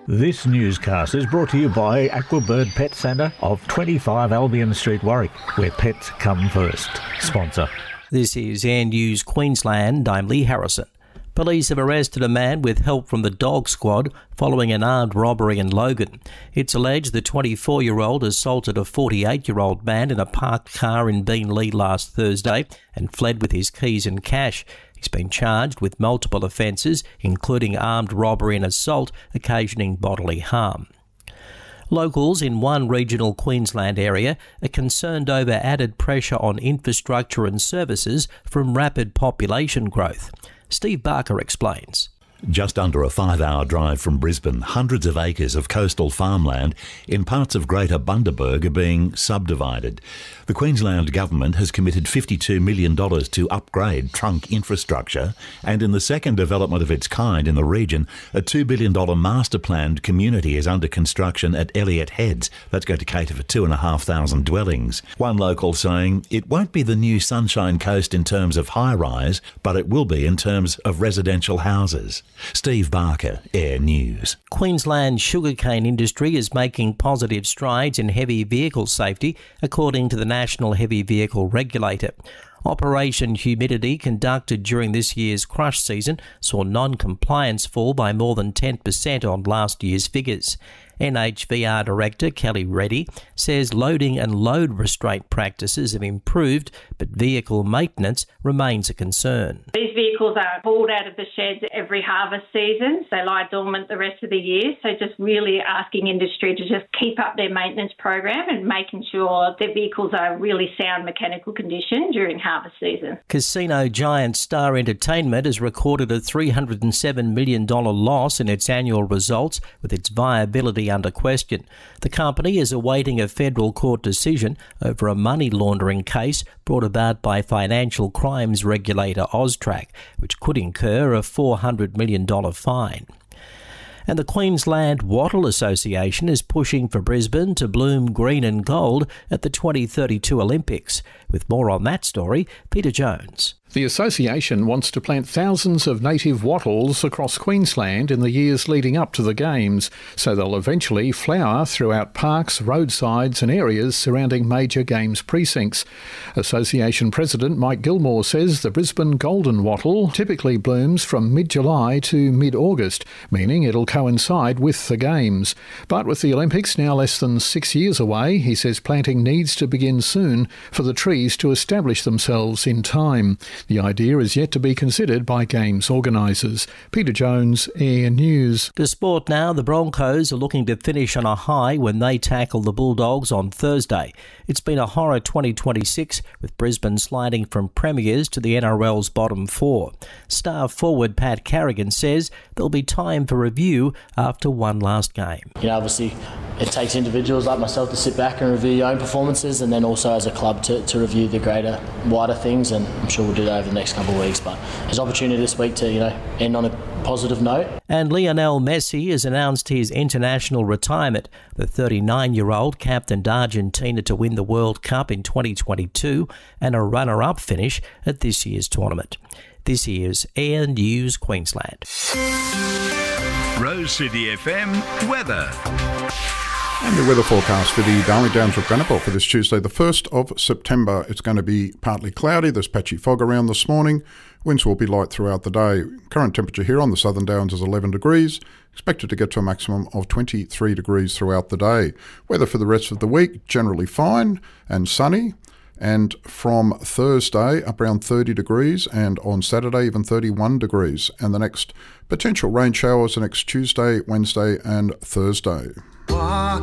This newscast is brought to you by Aquabird Pet Centre of 25 Albion Street, Warwick, where pets come first. Sponsor. This is Air News Queensland. I'm Lee Harrison. Police have arrested a man with help from the dog squad following an armed robbery in Logan. It's alleged the 24-year-old assaulted a 48-year-old man in a parked car in Beenleigh last Thursday and fled with his keys and cash. He's been charged with multiple offences, including armed robbery and assault, occasioning bodily harm. Locals in one regional Queensland area are concerned over added pressure on infrastructure and services from rapid population growth. Steve Barker explains. Just under a 5-hour drive from Brisbane, hundreds of acres of coastal farmland in parts of Greater Bundaberg are being subdivided. The Queensland Government has committed $52 million to upgrade trunk infrastructure, and in the second development of its kind in the region, a $2 billion master-planned community is under construction at Elliott Heads. That's going to cater for 2,500 dwellings. One local saying, it won't be the new Sunshine Coast in terms of high-rise, but it will be in terms of residential houses. Steve Barker, Air News. Queensland's sugarcane industry is making positive strides in heavy vehicle safety, according to the National Heavy Vehicle Regulator. Operation Humidity, conducted during this year's crush season, saw non-compliance fall by more than 10% on last year's figures. NHVR Director Kelly Reddy says loading and load restraint practices have improved, but vehicle maintenance remains a concern. These vehicles are pulled out of the sheds every harvest season. They lie dormant the rest of the year. So just really asking industry to just keep up their maintenance program and making sure their vehicles are really sound mechanical condition during harvest season. Casino giant Star Entertainment has recorded a $307 million loss in its annual results, with its viability under question. The company is awaiting a federal court decision over a money laundering case brought about by financial crimes regulator AUSTRAC, which could incur a $400 million fine. And the Queensland Wattle Association is pushing for Brisbane to bloom green and gold at the 2032 Olympics. With more on that story, Peter Jones. The association wants to plant thousands of native wattles across Queensland in the years leading up to the Games, so they'll eventually flower throughout parks, roadsides and areas surrounding major Games precincts. Association President Mike Gilmore says the Brisbane golden wattle typically blooms from mid-July to mid-August, meaning it'll coincide with the Games. But with the Olympics now less than 6 years away, he says planting needs to begin soon for the trees to establish themselves in time. The idea is yet to be considered by Games organisers. Peter Jones, Air News. To sport now, the Broncos are looking to finish on a high when they tackle the Bulldogs on Thursday. It's been a horror 2026, with Brisbane sliding from premiers to the NRL's bottom four. Star forward Pat Carrigan says there'll be time for review after one last game. Obviously it takes individuals like myself to sit back and review your own performances, and then also as a club to review the greater, wider things, and I'm sure we'll do that over the next couple of weeks. But there's an opportunity this week to end on a positive note. And Lionel Messi has announced his international retirement. The 39-year-old captained Argentina to win the World Cup in 2022 and a runner-up finish at this year's tournament. This is Air News Queensland. Rose City FM weather. And the weather forecast for the Darling Downs of Granite Belt for this Tuesday, the 1st of September. It's going to be partly cloudy. There's patchy fog around this morning. Winds will be light throughout the day. Current temperature here on the Southern Downs is 11 degrees. Expected to get to a maximum of 23 degrees throughout the day. Weather for the rest of the week, generally fine and sunny. And from Thursday, up around 30 degrees, and on Saturday, even 31 degrees. And the next potential rain showers are next Tuesday, Wednesday and Thursday.